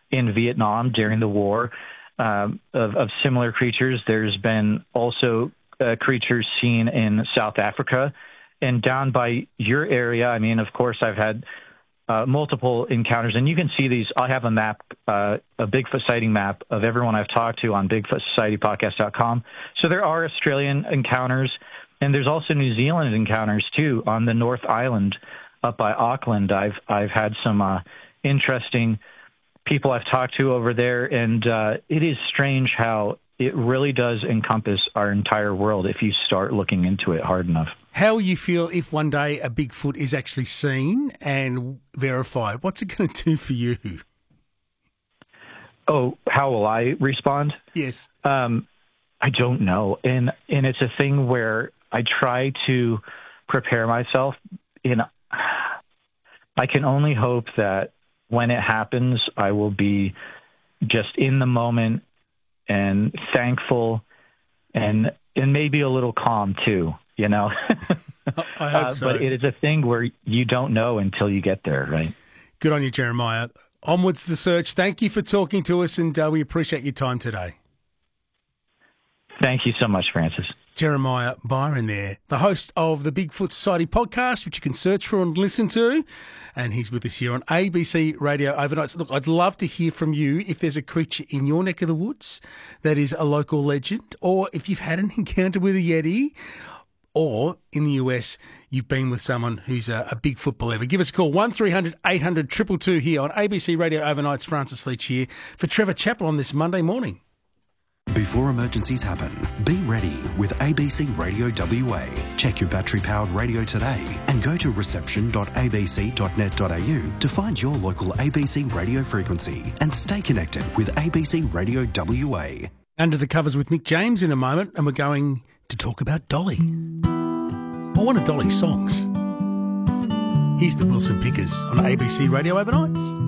in Vietnam during the war of similar creatures. There's been also creatures seen in South Africa and down by your area. I mean, of course, I've had multiple encounters, and you can see these. I have a map, a Bigfoot sighting map of everyone I've talked to on BigfootSocietyPodcast.com. So there are Australian encounters, and there's also New Zealand encounters too on the North Island up by Auckland. I've had some interesting people I've talked to over there, and it is strange how it really does encompass our entire world if you start looking into it hard enough. How will you feel if one day a Bigfoot is actually seen and verified? What's it going to do for you? Oh, how will I respond? Yes. I don't know. And it's a thing where I try to prepare myself. I can only hope that when it happens, I will be just in the moment and thankful and maybe a little calm too, you know? I hope so. But it is a thing where you don't know until you get there, right? Good on you, Jeremiah. Onwards the search. Thank you for talking to us, and we appreciate your time today. Thank you so much, Francis. Jeremiah Byron there, the host of the Bigfoot Society podcast, which you can search for and listen to. And he's with us here on ABC Radio Overnights. Look, I'd love to hear from you if there's a creature in your neck of the woods that is a local legend, or if you've had an encounter with a Yeti, or in the US, you've been with someone who's a Bigfoot believer. Give us a call, 1300 800 222 here on ABC Radio Overnights. Francis Leach here for Trevor Chappell on this Monday morning. Before emergencies happen, be ready with ABC Radio WA. Check your battery-powered radio today and go to reception.abc.net.au to find your local ABC radio frequency and stay connected with ABC Radio WA. Under the covers with Mick James in a moment, and we're going to talk about Dolly. Or one of Dolly's songs. Here's the Wilson Pickers on ABC Radio Overnights.